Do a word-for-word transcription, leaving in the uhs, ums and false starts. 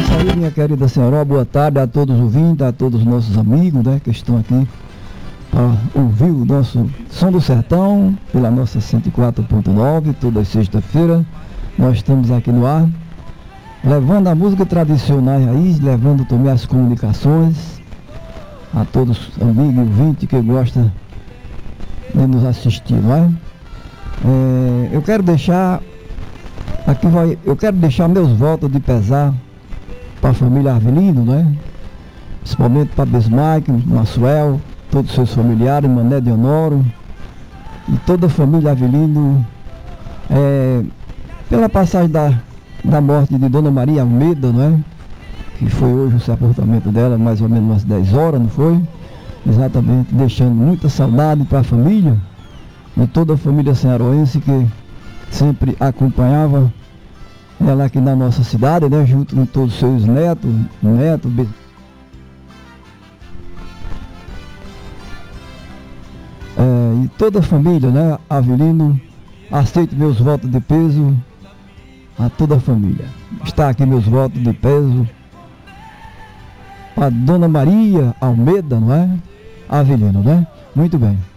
isso aí, minha querida senhora. Boa tarde a todos os ouvintes, a todos os nossos amigos, né, que estão aqui para ouvir o nosso Som do Sertão pela nossa cento e quatro ponto nove, toda sexta-feira. Nós estamos aqui no ar, levando a música tradicional raiz, levando também as comunicações a todos os amigos e ouvintes que gostam de nos assistir, não é? É, eu quero deixar aqui vai, eu quero deixar meus votos de pesar para a família Avelino, né? Principalmente para Bismarck, Maxwell, todos os seus familiares, Mané de Honoro e toda a família Avelino, é, pela passagem da, da morte de Dona Maria Almeida, não é? Que foi hoje o sepultamento dela, mais ou menos umas dez horas, não foi? Exatamente, deixando muita saudade para a família e toda a família senharoense que sempre acompanhava ela aqui na nossa cidade, né? Junto com todos os seus netos, netos, é, e toda a família, né? Avelino, aceito meus votos de peso a toda a família. Está aqui meus votos de peso para Dona Maria Almeida, não é? Avelino, né? Muito bem.